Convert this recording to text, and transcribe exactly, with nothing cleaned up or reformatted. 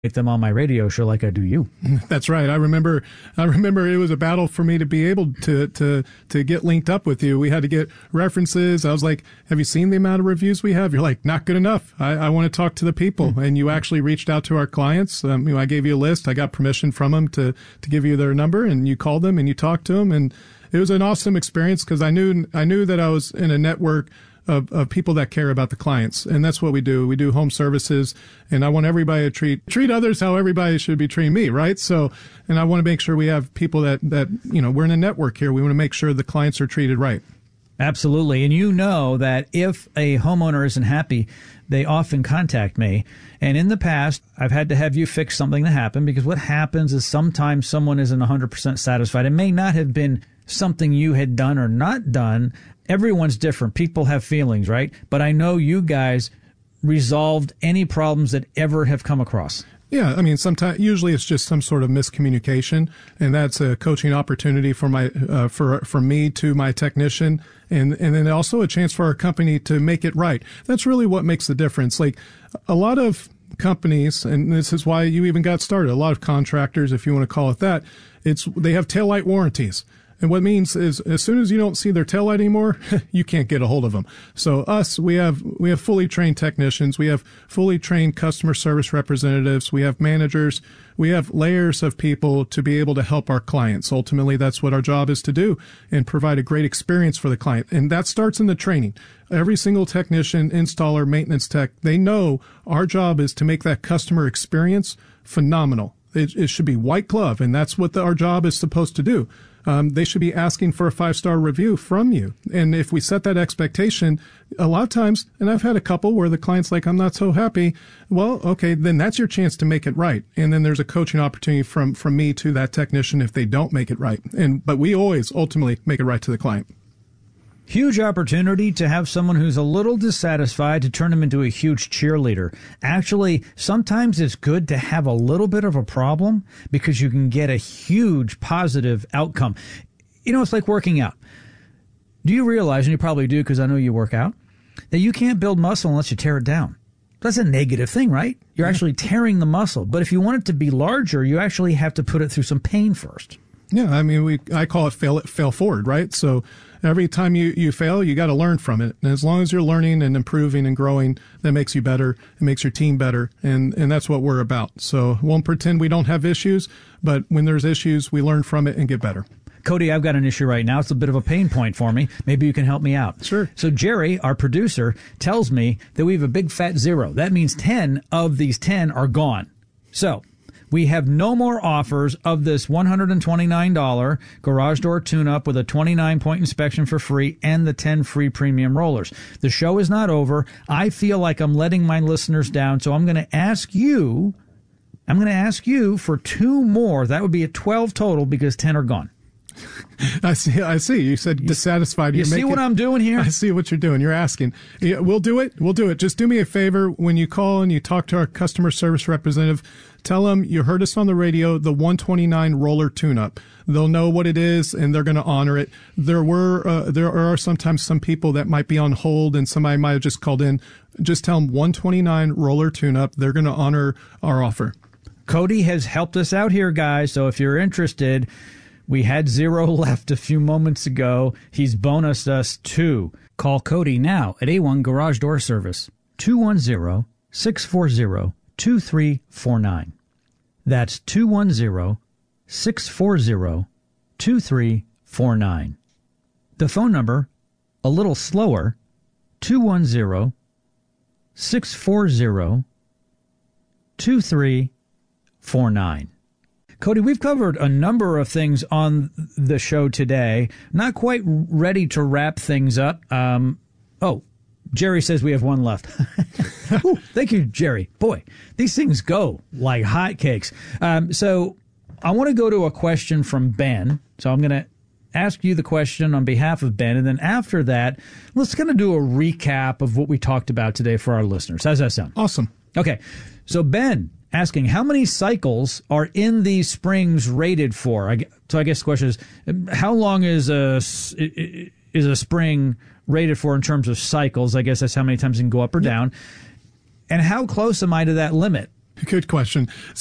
them on my radio show like I do you. That's right. I remember, I remember it was a battle for me to be able to, to, to get linked up with you. We had to get references. I was like, have you seen the amount of reviews we have? You're like, not good enough. I, I want to talk to the people. Mm-hmm. And you actually reached out to our clients. Um, you know, I gave you a list. I got permission from them to, to give you their number, and you called them and you talked to them. And it was an awesome experience because I knew, I knew that I was in a network Of, of people that care about the clients. And that's what we do. We do home services, and I want everybody to treat, treat others how everybody should be treating me, right? So, and I want to make sure we have people that, that, you know, we're in a network here. We want to make sure the clients are treated right. Absolutely. And you know that if a homeowner isn't happy, they often contact me. And in the past, I've had to have you fix something that happened, because what happens is sometimes someone isn't one hundred percent satisfied. It may not have been something you had done or not done. Everyone's different. People have feelings, right? But I know you guys resolved any problems that ever have come across. Yeah, I mean, sometimes usually it's just some sort of miscommunication, and that's a coaching opportunity for my uh, for for me to my technician, and and then also a chance for our company to make it right. That's really what makes the difference. Like a lot of companies, and this is why you even got started. A lot of contractors, if you want to call it that, it's they have taillight warranties. And what it means is as soon as you don't see their taillight anymore, you can't get a hold of them. So us, we have, we have fully trained technicians. We have fully trained customer service representatives. We have managers. We have layers of people to be able to help our clients. Ultimately, that's what our job is to do, and provide a great experience for the client. And that starts in the training. Every single technician, installer, maintenance tech, they know our job is to make that customer experience phenomenal. It, it should be white glove, and that's what the, our job is supposed to do. Um, they should be asking for a five-star review from you. And if we set that expectation, a lot of times, and I've had a couple where the client's like, I'm not so happy. Well, okay, then that's your chance to make it right. And then there's a coaching opportunity from, from me to that technician if they don't make it right. And, but we always ultimately make it right to the client. Huge opportunity to have someone who's a little dissatisfied to turn them into a huge cheerleader. Actually, sometimes it's good to have a little bit of a problem because you can get a huge positive outcome. You know, it's like working out. Do you realize, and you probably do because I know you work out, that you can't build muscle unless you tear it down? That's a negative thing, right? You're actually tearing the muscle. But if you want it to be larger, you actually have to put it through some pain first. Yeah, I mean, we I call it fail it fail forward, right? So every time you, you fail, you got to learn from it. And as long as you're learning and improving and growing, that makes you better. It makes your team better. And, and that's what we're about. So won't pretend we don't have issues, but when there's issues, we learn from it and get better. Cody, I've got an issue right now. It's a bit of a pain point for me. Maybe you can help me out. Sure. So Jerry, our producer, tells me that we have a big fat zero. That means ten of these ten are gone. So we have no more offers of this one hundred twenty-nine dollars garage door tune-up with a twenty-nine point inspection for free and the ten free premium rollers. The show is not over. I feel like I'm letting my listeners down, so I'm going to ask you, I'm going to ask you for two more. That would be a twelve total because ten are gone. I see. I see. You said dissatisfied. You, you see what it, I'm doing here? I see what you're doing. You're asking. Yeah, we'll do it. We'll do it. Just do me a favor. When you call and you talk to our customer service representative, tell them you heard us on the radio, the one twenty-nine roller tune-up. They'll know what it is, and they're going to honor it. There were, uh, there are sometimes some people that might be on hold, and somebody might have just called in. Just tell them one twenty-nine roller tune-up. They're going to honor our offer. Cody has helped us out here, guys. So if you're interested, we had zero left a few moments ago. He's bonused us two. Call Cody now at A one Garage Door Service, two one zero, six four zero, two three four nine. That's two one zero, six four zero, two three four nine. The phone number, a little slower, two one zero, six four zero, two three four nine. Cody, we've covered a number of things on the show today. Not quite ready to wrap things up. Um, oh, Jerry says we have one left. Ooh, thank you, Jerry. Boy, these things go like hotcakes. Um, so I want to go to a question from Ben. So I'm going to ask you the question on behalf of Ben. And then after that, let's kind of do a recap of what we talked about today for our listeners. How's that sound? Awesome. Okay. So Ben asking, how many cycles are in these springs rated for? I, so I guess the question is, how long is a, is a spring rated for in terms of cycles? I guess that's how many times it can go up or down. And how close am I to that limit? Good question.